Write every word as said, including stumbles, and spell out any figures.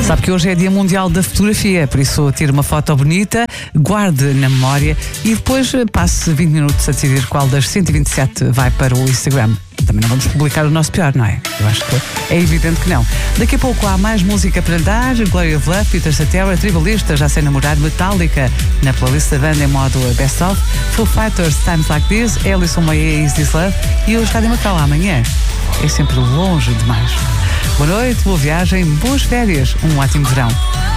Sabe que hoje é Dia Mundial da Fotografia, por isso tire uma foto bonita, guarde na memória e depois passe vinte minutos a decidir qual das cento e vinte e sete vai para o Instagram. Também não vamos publicar o nosso pior, não é? Eu acho que é evidente que não. Daqui a pouco há mais música para lhe dar. Gloria of Love, Peter Cetera, Tribalista, Já Sei Namorar, Metallica, na playlist da banda em modo Best Of, Foo Fighters, Times Like This, Alison Moyet, Is This Love e os Rádio Macau amanhã. É sempre longe demais. Boa noite, boa viagem, boas férias, um ótimo verão.